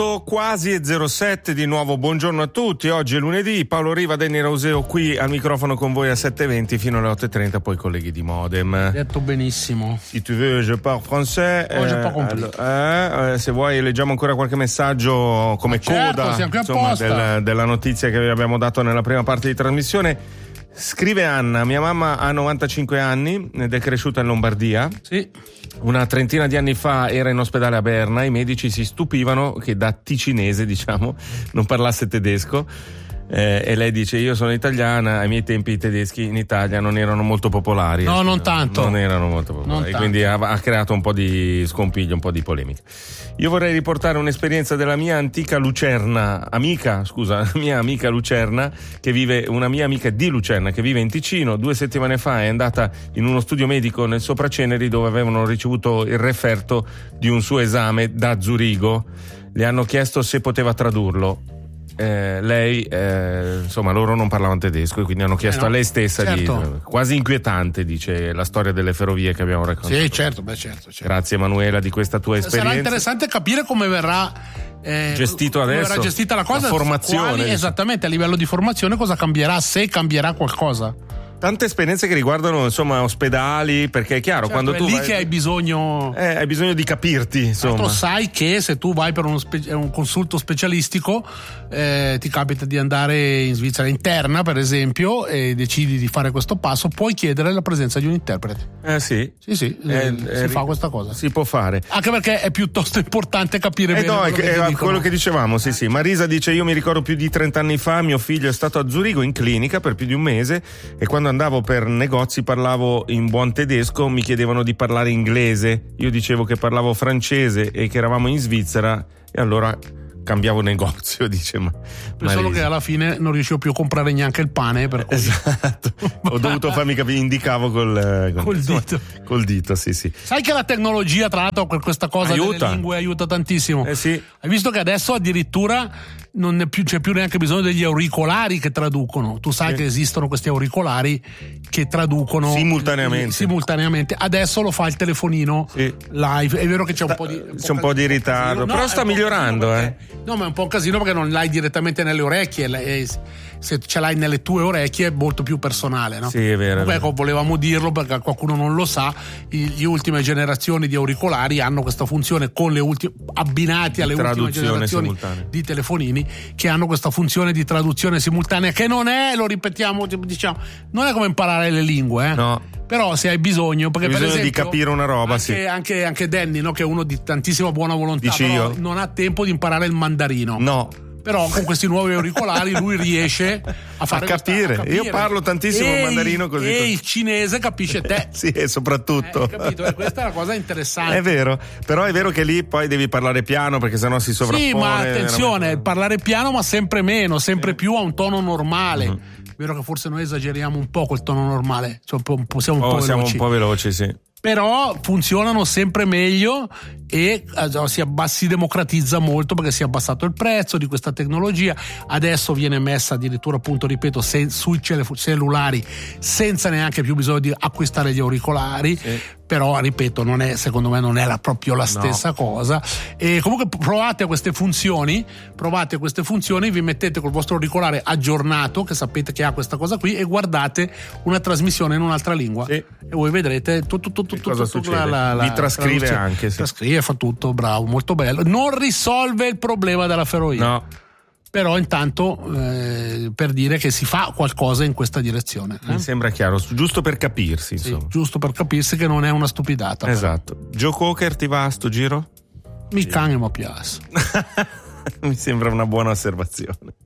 Quasi 07 di nuovo, buongiorno a tutti. Oggi è lunedì, Paolo Riva, Danny Rauseo qui al microfono con voi a 7:20 fino alle 8:30, poi colleghi di Modem. Detto benissimo. Si tu veux, je parle français. Je pas compris. Se vuoi leggiamo ancora qualche messaggio come coda, insomma, della notizia che vi abbiamo dato nella prima parte di trasmissione. Scrive Anna: mia mamma ha 95 anni ed è cresciuta in Lombardia. Sì. Una trentina di anni fa era in ospedale a Berna, i medici si stupivano che da ticinese, diciamo, non parlasse tedesco. E lei dice: io sono italiana, ai miei tempi i tedeschi in Italia non erano molto popolari. No, non tanto. Non erano molto popolari, quindi ha creato un po' di scompiglio, un po' di polemica. Io vorrei riportare un'esperienza della mia antica Lucerna, mia amica Lucerna, una mia amica di Lucerna che vive in Ticino. 2 settimane fa è andata in uno studio medico nel Sopraceneri dove avevano ricevuto il referto di un suo esame da Zurigo. Le hanno chiesto se poteva tradurlo. Lei, insomma, loro non parlavano tedesco e quindi hanno chiesto a lei stessa, certo. Quasi inquietante, dice, la storia delle ferrovie che abbiamo raccontato. Sì, certo. Grazie Emanuela di questa tua esperienza. Sarà interessante capire come verrà gestito adesso, verrà gestita la cosa, la formazione, esattamente a livello di formazione, cosa cambierà, se cambierà qualcosa. Tante esperienze che riguardano, insomma, ospedali, perché è chiaro, certo, quando tu è lì che hai bisogno di capirti, insomma. Tu sai che se tu vai per un consulto specialistico, ti capita di andare in Svizzera interna, per esempio, e decidi di fare questo passo, puoi chiedere la presenza di un interprete. Sì. Si fa questa cosa. Si può fare. Anche perché è piuttosto importante capire bene quello che dicevamo, sì. Marisa dice: io mi ricordo più di 30 anni fa, mio figlio è stato a Zurigo in clinica per più di un mese e quando andavo per negozi parlavo in buon tedesco, mi chiedevano di parlare inglese, io dicevo che parlavo francese e che eravamo in Svizzera e allora cambiavo negozio, dice solo che alla fine non riuscivo più a comprare neanche il pane, per cui... Esatto. Ho dovuto farmi capire, indicavo col dito, sì. Sai che la tecnologia, tra l'altro, per questa cosa delle lingue aiuta tantissimo. Sì. Hai visto che adesso addirittura non c'è più neanche bisogno degli auricolari che traducono. Tu sai che esistono questi auricolari che traducono simultaneamente. Adesso lo fa il telefonino live. È vero che c'è un po' di ritardo, però sta migliorando, No, ma è un po' un casino perché non l'hai direttamente nelle orecchie, se ce l'hai nelle tue orecchie è molto più personale, no? Sì, è vero. Ecco, volevamo dirlo perché qualcuno non lo sa, le ultime generazioni di auricolari hanno questa funzione con abbinati alle ultime generazioni simultanea di telefonini, che hanno questa funzione di traduzione simultanea, che non è, lo ripetiamo, diciamo, non è come imparare le lingue, no. Però se hai bisogno, perché per esempio, di capire una roba, anche Danny, no, che è uno di tantissima buona volontà, però non ha tempo di imparare il mandarino. No. Però con questi nuovi auricolari lui riesce a capire. Io parlo tantissimo mandarino così. E il cinese capisce te. Sì, soprattutto. Capito? E questa è la cosa interessante. È vero, però è vero che lì poi devi parlare piano perché sennò si sovrappone. Sì, ma attenzione, parlare piano ma sempre meno, sempre più a un tono normale. È vero che forse noi esageriamo un po' col tono normale, cioè siamo un po' veloci, sì. Però funzionano sempre meglio e si democratizza molto perché si è abbassato il prezzo di questa tecnologia. Adesso viene messa addirittura, appunto, ripeto, sui cellulari senza neanche più bisogno di acquistare gli auricolari. Però, ripeto, secondo me non è proprio la stessa cosa. E comunque provate queste funzioni, vi mettete col vostro auricolare aggiornato, che sapete che ha questa cosa qui, e guardate una trasmissione in un'altra lingua e voi vedrete tutto cosa succede. Vi trascrive anche. Trascrive, fa tutto, bravo, molto bello. Non risolve il problema della ferrovia. No. Però intanto per dire che si fa qualcosa in questa direzione. Mi sembra chiaro, giusto per capirsi, insomma. Sì, giusto per capirsi che non è una stupidata. Esatto. Però. Joe Cocker ti va a sto giro? Mi cane mi piace. Mi sembra una buona osservazione.